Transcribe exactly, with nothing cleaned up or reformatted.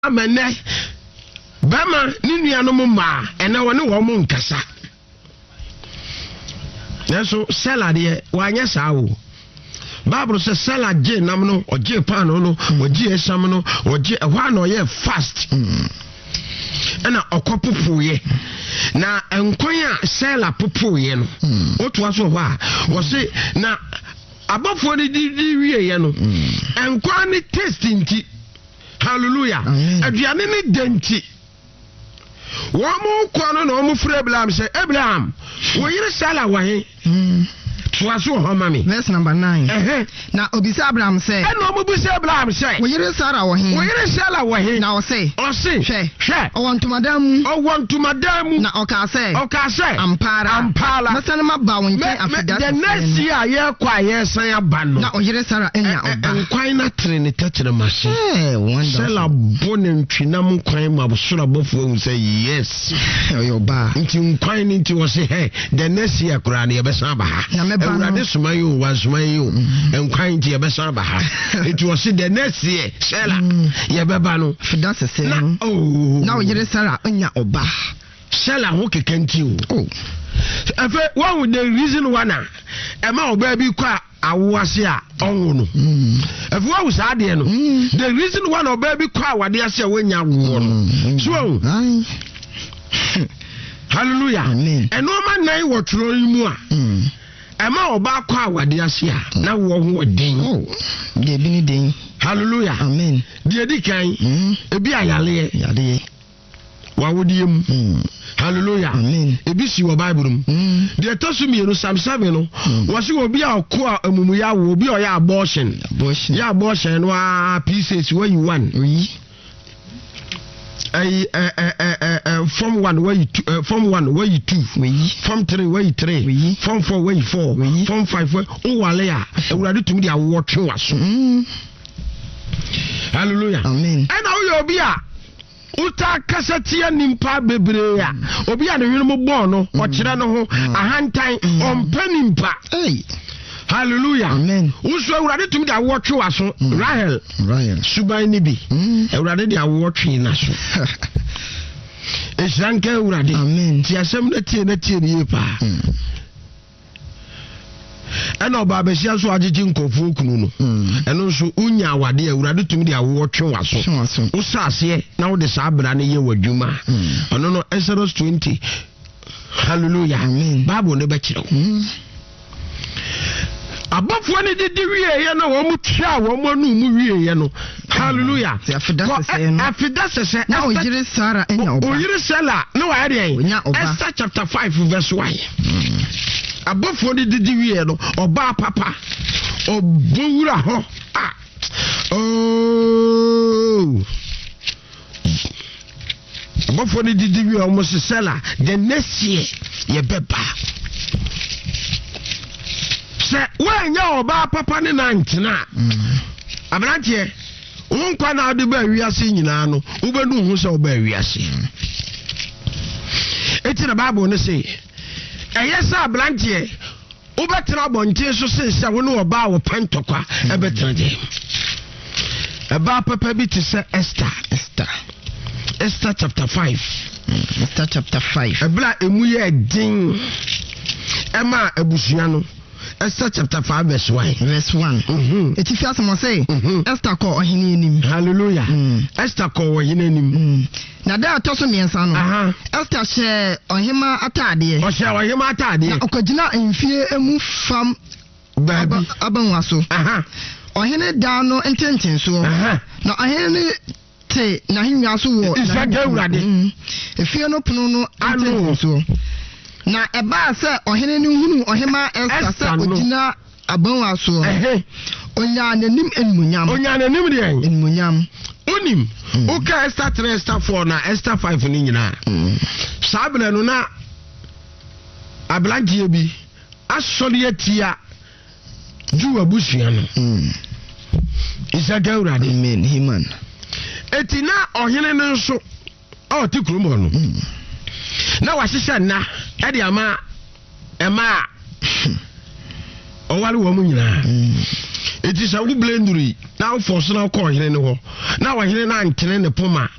amene bama ni nuanom ma ene woni wo mo nkasa neso sela de wanye sawo Bible says sela je nam no oje pan no oje esam no oje ehwa na oye fast ena okopopoye na enkwan a sela popoye no oto aso ho a wo se na abafo ni di wie ye no enkwan ni taste nti hallelujah aduane ni denti wo mo kwa no no mo frɛ Abraham say Abraham wo yire sala wa he Twaso ho mami. Verse number nine. Eh na obisa Abraham say. E no mo bisa Abraham say. Wo yire Sara wo he. Wo yire Sara wo he. Na o say. O say. Hwe. Hwe. O want madam. O want madam. Na o ka say. O ka say. Ampara. Ampara. Na sana ma ba won chen afida. The next year ye kwa ye san aba no. Na o yire Sara enya oba. Enkwan na trene tetere machine. Eh wonderful. Sela bonen twinam kwan ma bosoro bofo hu say yes. Yo ba. Nti nkwan ni nti wo say hey the next year kura na ye be san ba ha. Na me ba no. Suma you was my you and crying to your best ba ha it was the next year Sela ye beba no fida sese oh na o yire Sara anya oba Sela ho kekanti o oh efe one with the reason why na e ma oba bi kwa awase a onwo no efe wa wo sa de no the reason why na oba bi kwa awade ase a wanya wo no so hallelujah amen eno ma nan wo tro mu a Ema oba kwa awade ase a na wo ho den oh de bi ni den hallelujah amen de di kan ebi ayale yade wa wodiem hallelujah amen ebi si wo bible rum de tosumi no Psalm seven no wo se obi a ko amumu ya wo obi o ya abortion abortion ya abortion no a pieces where you want oui I uh, uh, uh, uh, form one where you two, uh, form one where you two, oui. Form three where you three, oui. Form four where you four, oui. Form five where oh walea. We are to me they are watching us. Hallelujah. Amen. And now you be a uta kasatia nimpa bebre a obi a ne hwenu bo no o kire no ho ahantan ompa nimpa. Hey. Hallelujah. Amen. Uso urade tumi da watch waso Rahel. Rahel. Suban ni bi. Urade da watch na so. Esranka urade. Amen. Ti asem na tie na tie ni pa. Ena oba be sia so agigi nkofo kunu no. Eno so unya awade urade tumi da watch waso. Usase na wo de sabra na ye wadwuma. Ono no Exodus twenty. Hallelujah. Amen. Bible ne ba kire. Abafo ne didi wie ye na wo mu twa wo mu anu mu wie ye no hallelujah afida sese no afida sese na o yire Sara enya oba o yire Sela na wa ade Esther chapter five verse one abafo ne didi wie no oba papa obowura ho ah oh abafo ne didi wie o mo Sela the next year ye beba se wanya oba papa ne nantena abrantie won kwa na ade ba wiase nyina no ubenu hu se oba wiase eti na Bible ne say eyesa abrantie ubetra bonte so se se wo ne oba wo pantokwa ebetra de eba papa bi te se Esther Esther Esther chapter five Esther chapter five ebla emu ye din ema abusua no Esther chapter five verse one. Verse one. Mhm. Eti fi asemo say Esther ko ohene enim. Hallelujah. Esther ko ohene enim. Na da atoso miensa no. Aha. Esther she ohema atade. O she ohema atade. Na okogina enfie emu fam baby abanwa so. Aha. Ohene da no ententen so. Aha. Na ohene te na hinwa so wo. Isa ga urade. Efie no pono no ententen so. Na eba se ohene ni hunu ohema Esther se ogina abanwa so eh onya nanim enmunyam onya nanim de enmunyam onim oka Esther three Esther four na Esther five ni nyina sabele no na ablantie bi asori atia juwa busua no isaga urade amen himan etina ohene no nso o ti kromo no na washisha na e de ama ema o wale wo mu nyina eti sa wo blenduri na wofɔ so na wokɔ ɔhene no hɔ na ɔhene no antene ne poma